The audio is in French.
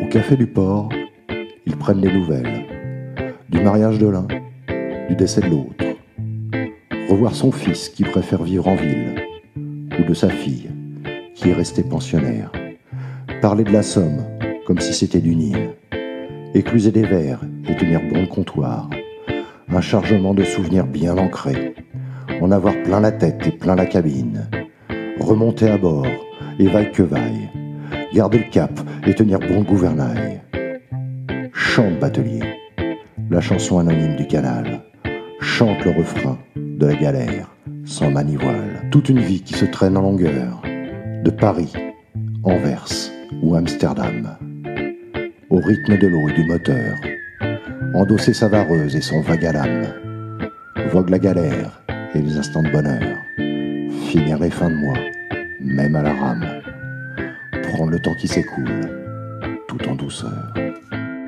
café du port, ils prennent des nouvelles. Du mariage de l'un, du décès de l'autre. Revoir son fils qui préfère vivre en ville, ou de sa fille qui est restée pensionnaire. Parler de la Somme comme si c'était du Nil. Écluser des verres et tenir bon le comptoir. Un chargement de souvenirs bien ancrés. En avoir plein la tête et plein la cabine. Remonter à bord et vaille que vaille. Garder le cap et tenir bon le gouvernail. Chante, batelier, la chanson anonyme du canal. Chante le refrain de la galère, sans manivoile. Toute une vie qui se traîne en longueur, de Paris, Anvers ou Amsterdam. Au rythme de l'eau et du moteur, endosser sa vareuse et son vague à l'âme. Vogue la galère et les instants de bonheur. Finir les fins de mois, même à la rame. Prendre le temps qui s'écoule, tout en douceur.